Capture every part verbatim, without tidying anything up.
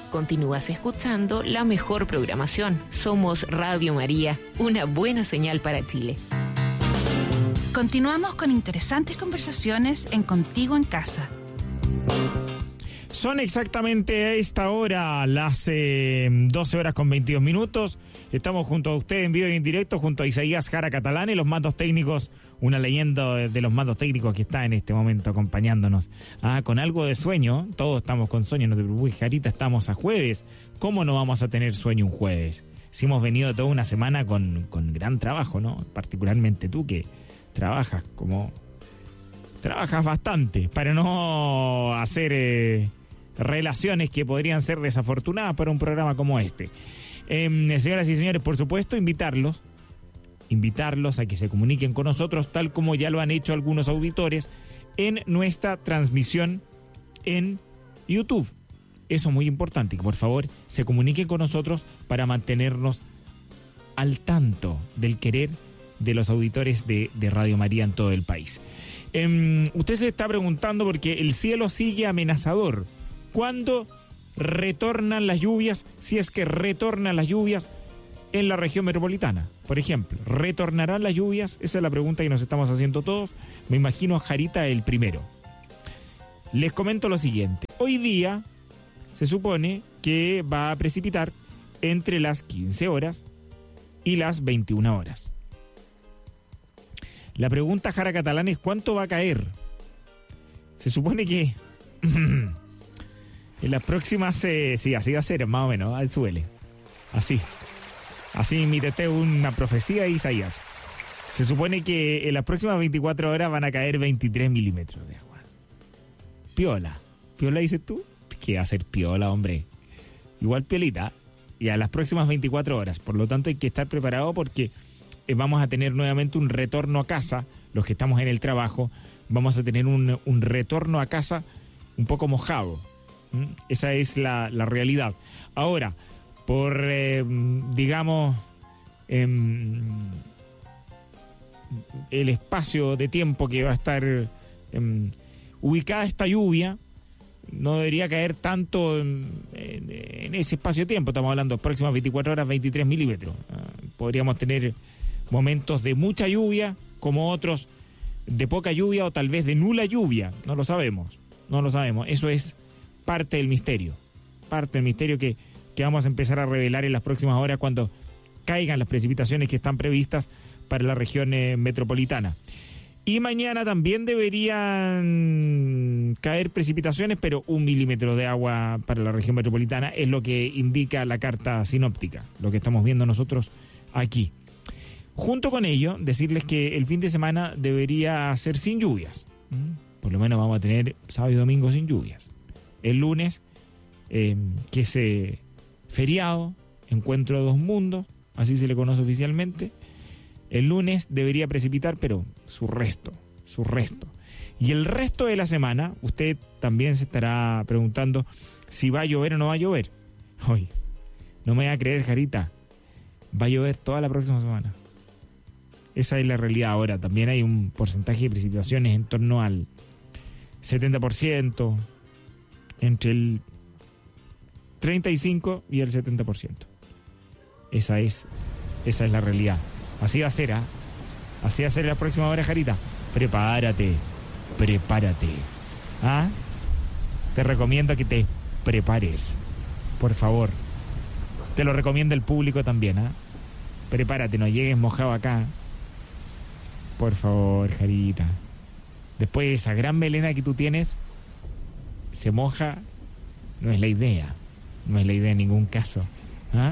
Continúas escuchando la mejor programación. Somos Radio María, una buena señal para Chile. Continuamos con interesantes conversaciones en Contigo en Casa. Son exactamente a esta hora las eh, doce horas con veintidós minutos. Estamos junto a ustedes en vivo y en directo, junto a Isaías Jara Catalán y los mandos técnicos, una leyenda de los mandos técnicos que está en este momento acompañándonos. Ah, con algo de sueño, todos estamos con sueño, no te preocupes, Jarita, estamos a jueves. ¿Cómo no vamos a tener sueño un jueves? Si hemos venido toda una semana con, con gran trabajo, ¿no? Particularmente tú que trabajas como... Trabajas bastante para no hacer... Eh, relaciones que podrían ser desafortunadas para un programa como este. Eh, señoras y señores, por supuesto, invitarlos, invitarlos a que se comuniquen con nosotros, tal como ya lo han hecho algunos auditores, en nuestra transmisión en YouTube. Eso es muy importante, que por favor se comuniquen con nosotros para mantenernos al tanto del querer de los auditores de, de Radio María en todo el país. Eh, usted se está preguntando porque el cielo sigue amenazador. ¿Cuándo retornan las lluvias? Si es que retornan las lluvias en la región metropolitana, por ejemplo. ¿Retornarán las lluvias? Esa es la pregunta que nos estamos haciendo todos. Me imagino Jarita el primero. Les comento lo siguiente. Hoy día se supone que va a precipitar entre las quince horas y las veintiuna horas. La pregunta, Jara Catalán, es ¿cuánto va a caer? Se supone que... En las próximas, eh, sí, así va a ser, más o menos, al suele. Así. Así, mire, esta es una profecía de Isaías. Se supone que en las próximas veinticuatro horas van a caer veintitrés milímetros de agua. Piola. ¿Piola dices tú? ¿Qué va a ser piola, hombre? Igual piolita. Y a las próximas veinticuatro horas. Por lo tanto, hay que estar preparado porque eh, vamos a tener nuevamente un retorno a casa. Los que estamos en el trabajo, vamos a tener un, un retorno a casa un poco mojado. Esa es la, la realidad. Ahora, por, eh, digamos, eh, el espacio de tiempo que va a estar eh, ubicada esta lluvia, no debería caer tanto en, en, en ese espacio de tiempo. Estamos hablando de próximas veinticuatro horas, veintitrés milímetros. Uh, podríamos tener momentos de mucha lluvia, como otros de poca lluvia o tal vez de nula lluvia. No lo sabemos, no lo sabemos. Eso es parte del misterio, parte del misterio que, que vamos a empezar a revelar en las próximas horas cuando caigan las precipitaciones que están previstas para la región eh, metropolitana. Y mañana también deberían caer precipitaciones, pero un milímetro de agua para la región metropolitana es lo que indica la carta sinóptica, lo que estamos viendo nosotros aquí. Junto con ello, decirles que el fin de semana debería ser sin lluvias. Por lo menos vamos a tener sábado y domingo sin lluvias. El lunes, eh, que es eh, feriado, encuentro de dos mundos, así se le conoce oficialmente. El lunes debería precipitar, pero su resto, su resto. Y el resto de la semana, usted también se estará preguntando si va a llover o no va a llover. Hoy, no me va a creer, Jarita, va a llover toda la próxima semana. Esa es la realidad ahora. También hay un porcentaje de precipitaciones en torno al setenta por ciento, entre el treinta y cinco y el setenta por ciento. Esa es, esa es la realidad. Así va a ser, ¿ah? ¿eh? Así va a ser la próxima hora, Jarita. Prepárate, prepárate. ¿Ah? Te recomiendo que te prepares, por favor. Te lo recomienda el público también, ¿ah? ¿eh? Prepárate, no llegues mojado acá. Por favor, Jarita. Después de esa gran melena que tú tienes, se moja, no es la idea. No es la idea en ningún caso. ¿Ah?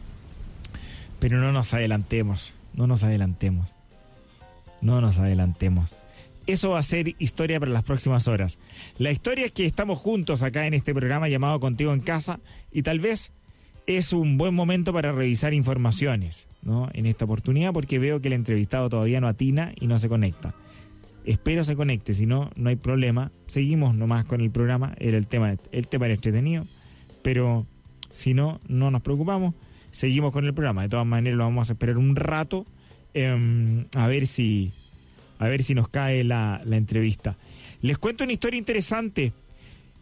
Pero no nos adelantemos. No nos adelantemos. No nos adelantemos. Eso va a ser historia para las próximas horas. La historia es que estamos juntos acá en este programa llamado Contigo en Casa y tal vez es un buen momento para revisar informaciones, ¿no? En esta oportunidad, porque veo que el entrevistado todavía no atina y no se conecta. Espero se conecte, si no, no hay problema. Seguimos nomás con el programa. Era el tema, el tema era entretenido, pero si no, no nos preocupamos. Seguimos con el programa. De todas maneras, lo vamos a esperar un rato eh, a ver si a ver si nos cae la, la entrevista. Les cuento una historia interesante.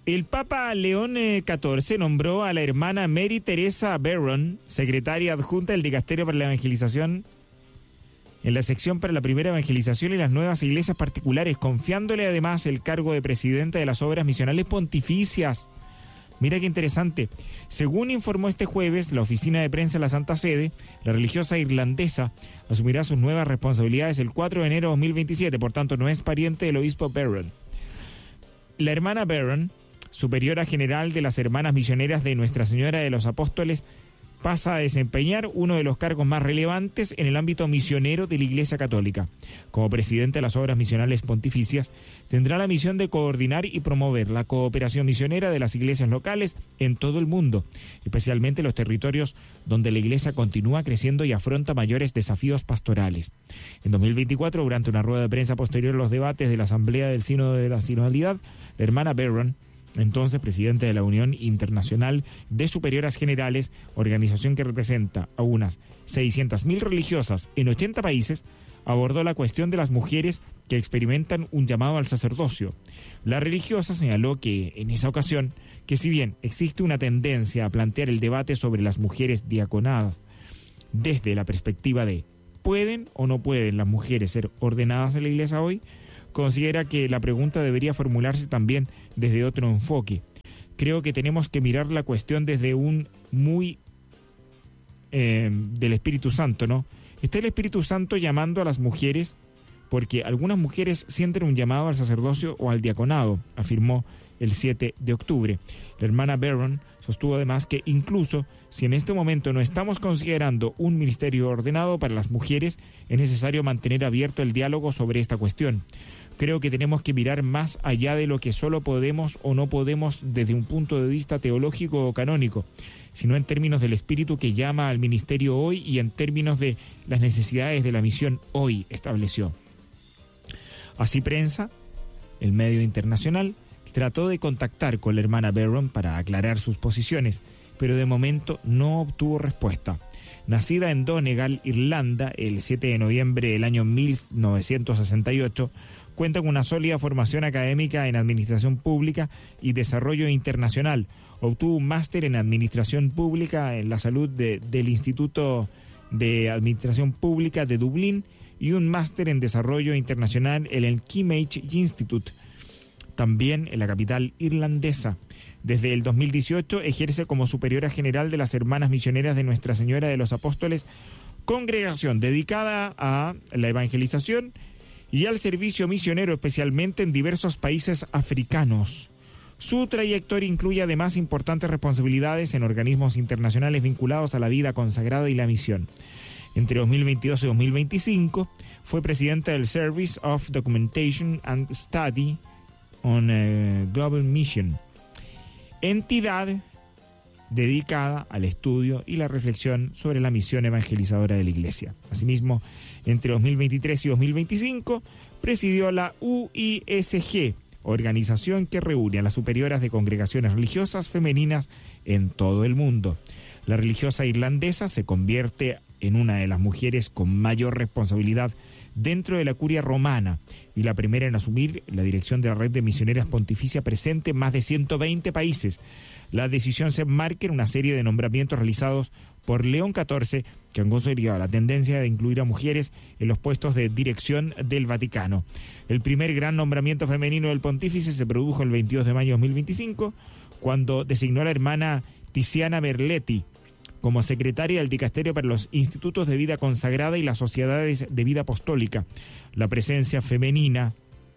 El Papa León catorce nombró a la hermana Mary Teresa Barron, secretaria adjunta del Dicasterio para la Evangelización, en la sección para la primera evangelización y las nuevas iglesias particulares, confiándole además el cargo de presidenta de las obras misionales pontificias. Mira qué interesante. Según informó este jueves la oficina de prensa de la Santa Sede, la religiosa irlandesa asumirá sus nuevas responsabilidades el cuatro de enero de dos mil veintisiete, por tanto no es pariente del obispo Barron. La hermana Barron, superiora general de las Hermanas Misioneras de Nuestra Señora de los Apóstoles, pasa a desempeñar uno de los cargos más relevantes en el ámbito misionero de la Iglesia Católica. Como presidente de las obras misionales pontificias, tendrá la misión de coordinar y promover la cooperación misionera de las iglesias locales en todo el mundo, especialmente los territorios donde la Iglesia continúa creciendo y afronta mayores desafíos pastorales. En dos mil veinticuatro, durante una rueda de prensa posterior a los debates de la Asamblea del Sínodo de la Sinodalidad, la hermana Barron, entonces presidente de la Unión Internacional de Superioras Generales, organización que representa a unas seiscientas mil religiosas en ochenta países, abordó la cuestión de las mujeres que experimentan un llamado al sacerdocio. La religiosa señaló que, en esa ocasión, que si bien existe una tendencia a plantear el debate sobre las mujeres diaconadas desde la perspectiva de ¿pueden o no pueden las mujeres ser ordenadas en la Iglesia hoy?, considera que la pregunta debería formularse también desde otro enfoque. Creo que tenemos que mirar la cuestión desde un muy eh, del Espíritu Santo, ¿no? Está el Espíritu Santo llamando a las mujeres porque algunas mujeres sienten un llamado al sacerdocio o al diaconado, afirmó el siete de octubre. La hermana Barron sostuvo además que incluso si en este momento no estamos considerando un ministerio ordenado para las mujeres, es necesario mantener abierto el diálogo sobre esta cuestión. Creo que tenemos que mirar más allá de lo que solo podemos o no podemos desde un punto de vista teológico o canónico, sino en términos del espíritu que llama al ministerio hoy y en términos de las necesidades de la misión hoy, estableció. Así prensa, el medio internacional, trató de contactar con la hermana Barron para aclarar sus posiciones, pero de momento no obtuvo respuesta. Nacida en Donegal, Irlanda, el siete de noviembre del año mil novecientos sesenta y ocho, cuenta con una sólida formación académica en Administración Pública y Desarrollo Internacional. Obtuvo un máster en Administración Pública en la Salud de, del Instituto de Administración Pública de Dublín y un máster en Desarrollo Internacional en el Kimmage Institute, también en la capital irlandesa. Desde el dos mil dieciocho ejerce como superiora general de las Hermanas Misioneras de Nuestra Señora de los Apóstoles, congregación dedicada a la evangelización y al servicio misionero, especialmente en diversos países africanos. Su trayectoria incluye además importantes responsabilidades en organismos internacionales vinculados a la vida consagrada y la misión. Entre dos mil veintidós y dos mil veinticinco fue presidenta del Service of Documentation and Study on uh, Global Mission, entidad dedicada al estudio y la reflexión sobre la misión evangelizadora de la Iglesia. Asimismo, entre dos mil veintitrés y dos mil veinticinco, presidió la U I S G, organización que reúne a las superioras de congregaciones religiosas femeninas en todo el mundo. La religiosa irlandesa se convierte en una de las mujeres con mayor responsabilidad dentro de la curia romana y la primera en asumir la dirección de la red de misioneras pontificia presente en más de ciento veinte países. La decisión se enmarca en una serie de nombramientos realizados por León catorce que han consolidado la tendencia de incluir a mujeres en los puestos de dirección del Vaticano. El primer gran nombramiento femenino del pontífice se produjo el veintidós de mayo de dos mil veinticinco, cuando designó a la hermana Tiziana Merletti como secretaria del Dicasterio para los Institutos de Vida Consagrada y las Sociedades de Vida Apostólica. La presencia femenina,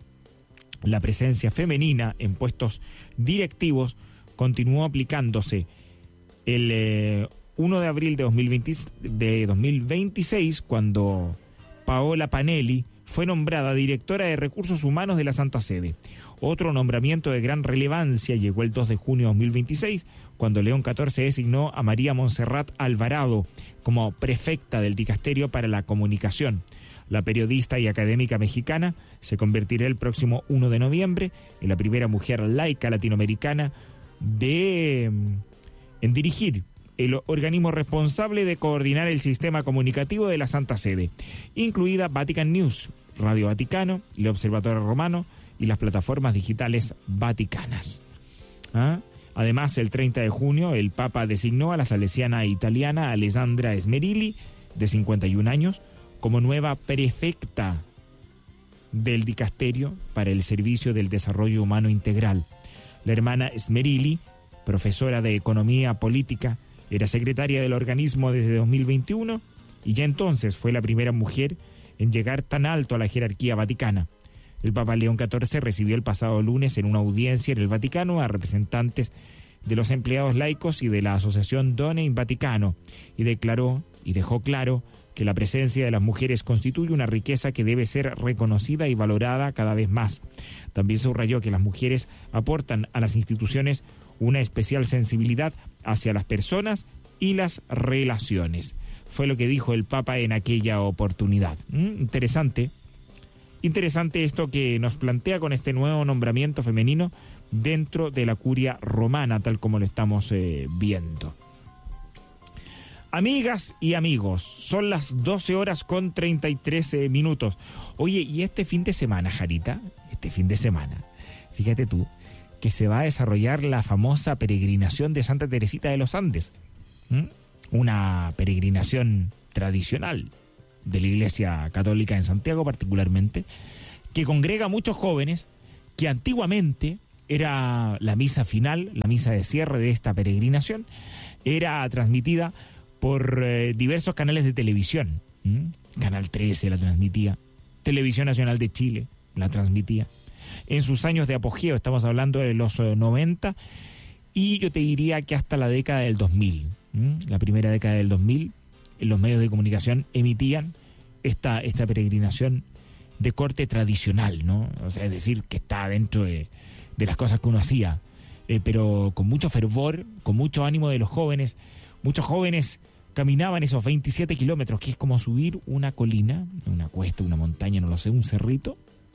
la presencia femenina en puestos directivos continuó aplicándose. El eh, uno de abril de, dos mil veinte, de dos mil veintiséis, cuando Paola Panelli fue nombrada directora de Recursos Humanos de la Santa Sede. Otro nombramiento de gran relevancia llegó el dos de junio de dos mil veintiséis, cuando León catorce designó a María Montserrat Alvarado como prefecta del Dicasterio para la Comunicación. La periodista y académica mexicana se convertirá el próximo uno de noviembre en la primera mujer laica latinoamericana de, en dirigir el organismo responsable de coordinar el sistema comunicativo de la Santa Sede, incluida Vatican News, Radio Vaticano, el Observatorio Romano y las plataformas digitales vaticanas. ¿Ah? Además, el treinta de junio, el Papa designó a la salesiana italiana Alessandra Smerilli, de cincuenta y un años, como nueva prefecta del dicasterio para el servicio del desarrollo humano integral. La hermana Smerilli, profesora de economía política, era secretaria del organismo desde dos mil veintiuno y ya entonces fue la primera mujer en llegar tan alto a la jerarquía vaticana. El Papa León catorce recibió el pasado lunes en una audiencia en el Vaticano a representantes de los empleados laicos y de la asociación Done in Vaticano y declaró y dejó claro que la presencia de las mujeres constituye una riqueza que debe ser reconocida y valorada cada vez más. También subrayó que las mujeres aportan a las instituciones una especial sensibilidad hacia las personas y las relaciones. Fue lo que dijo el Papa en aquella oportunidad. ¿Mm? Interesante. Interesante esto que nos plantea con este nuevo nombramiento femenino dentro de la curia romana, tal como lo estamos eh, viendo. Amigas y amigos, son las doce horas con treinta y tres eh, minutos. Oye, y este fin de semana, Jarita, este fin de semana, fíjate tú, que se va a desarrollar la famosa peregrinación de Santa Teresita de los Andes. ¿Mm? Una peregrinación tradicional de la Iglesia Católica en Santiago particularmente, que congrega a muchos jóvenes, que antiguamente era la misa final, la misa de cierre de esta peregrinación, era transmitida por eh, diversos canales de televisión. ¿Mm? Canal trece la transmitía, Televisión Nacional de Chile la transmitía. En sus años de apogeo, estamos hablando de los eh, noventa, y yo te diría que hasta la década del dos mil. ¿Mm? La primera década del dos mil, los medios de comunicación emitían esta, esta peregrinación de corte tradicional, ¿no? O sea, es decir, que está dentro de, de las cosas que uno hacía, eh, pero con mucho fervor, con mucho ánimo de los jóvenes. Muchos jóvenes caminaban esos veintisiete kilómetros, que es como subir una colina, una cuesta, una montaña, no lo sé, un cerrito,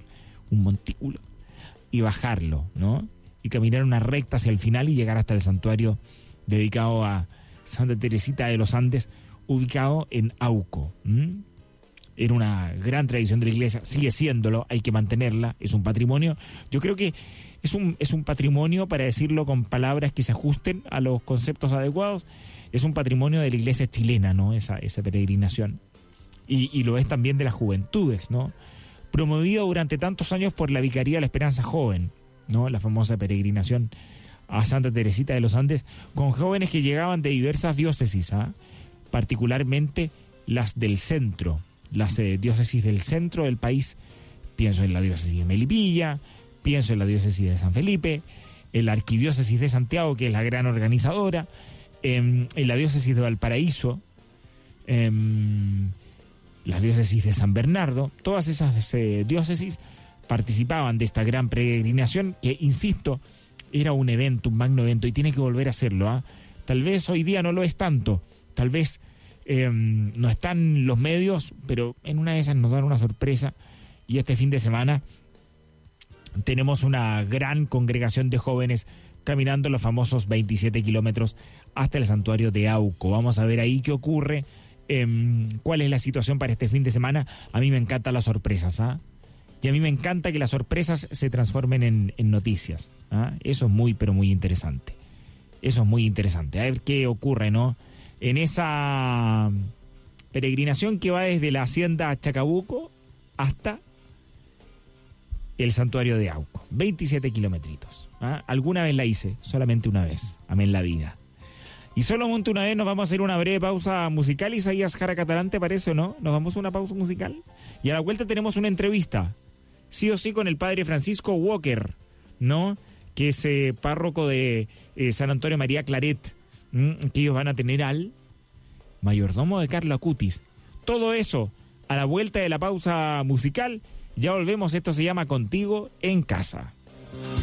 un montículo, y bajarlo, ¿no? Y caminar una recta hacia el final y llegar hasta el santuario dedicado a Santa Teresita de los Andes, ubicado en Auco. ¿Mm? Era una gran tradición de la iglesia, sigue siéndolo, hay que mantenerla, es un patrimonio. Yo creo que es un, es un patrimonio, para decirlo con palabras que se ajusten a los conceptos adecuados, es un patrimonio de la iglesia chilena, ¿no? Esa, esa peregrinación. Y, y lo es también de las juventudes, ¿no? Promovido durante tantos años por la Vicaría de la Esperanza Joven, ¿no? La famosa peregrinación a Santa Teresita de los Andes, con jóvenes que llegaban de diversas diócesis, ¿ah? Particularmente las del centro, las eh, diócesis del centro del país. Pienso en la diócesis de Melipilla, pienso en la diócesis de San Felipe, en la arquidiócesis de Santiago, que es la gran organizadora, en, en la diócesis de Valparaíso, en las diócesis de San Bernardo. Todas esas eh, diócesis participaban de esta gran peregrinación que, insisto, era un evento, un magno evento, y tiene que volver a hacerlo. ¿eh? Tal vez hoy día no lo es tanto, tal vez eh, no están los medios, pero en una de esas nos dan una sorpresa, y este fin de semana tenemos una gran congregación de jóvenes caminando los famosos veintisiete kilómetros hasta el santuario de Auco. Vamos a ver ahí qué ocurre, eh, cuál es la situación para este fin de semana. A mí me encantan las sorpresas, ¿ah? ¿eh? Y a mí me encanta que las sorpresas se transformen en, en noticias. ¿Ah? Eso es muy, pero muy interesante. Eso es muy interesante. A ver qué ocurre, ¿no? En esa peregrinación que va desde la hacienda Chacabuco hasta el santuario de Auco. veintisiete kilometritos. ¿Ah? Alguna vez la hice, solamente una vez. Amén la vida. Y solamente una vez nos vamos a hacer una breve pausa musical. Isaías Jara Catalán, ¿te parece o no? Nos vamos a una pausa musical. Y a la vuelta tenemos una entrevista. Sí o sí con el padre Francisco Walker, ¿no? Que es eh, párroco de eh, San Antonio María Claret, ¿m? Que ellos van a tener al mayordomo de Carlo Acutis. Todo eso a la vuelta de la pausa musical. Ya volvemos, esto se llama Contigo en Casa.